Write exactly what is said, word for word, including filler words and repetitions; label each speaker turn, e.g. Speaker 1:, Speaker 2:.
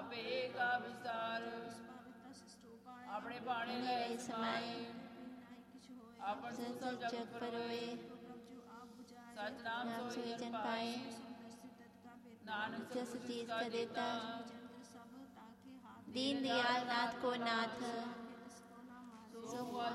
Speaker 1: ਆਪੇ ਕਾ ਵਿਸਤਾਰ ਆਪਣੇ ਬਾਣੇ ਲੈ ਸਮਾਏ ਆਪਨ ਸਭ ਜਗ ਪਰੋਏ ਸਚ ਨਾਮ ਸੋਈ ਜਨ ਪਾਏ नानक सस चीज का देता दीन दयाल नाथ को नाथ